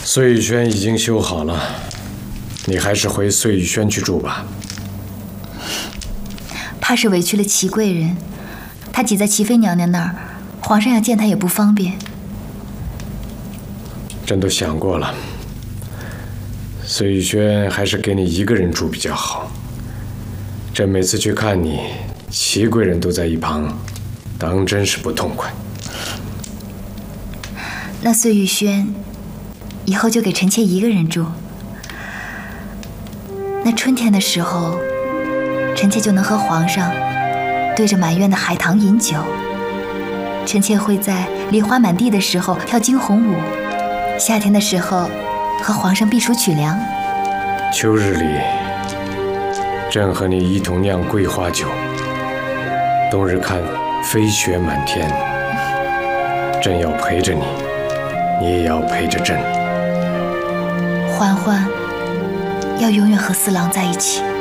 碎玉轩已经修好了，你还是回碎玉轩去住吧。 怕是委屈了齐贵人，她挤在齐妃娘娘那儿，皇上要见她也不方便。 朕都想过了，碎玉轩还是给你一个人住比较好。朕每次去看你，齐贵人都在一旁，当真是不痛快。 那碎玉轩以后就给臣妾一个人住。那春天的时候，臣妾就能和皇上对着满院的海棠饮酒。臣妾会在梨花满地的时候跳惊鸿舞，夏天的时候和皇上避暑取凉。 秋日里，朕和你一同酿桂花酒；冬日看飞雪满天，朕要陪着你，你也要陪着朕。 嬛嬛要永远和四郎在一起。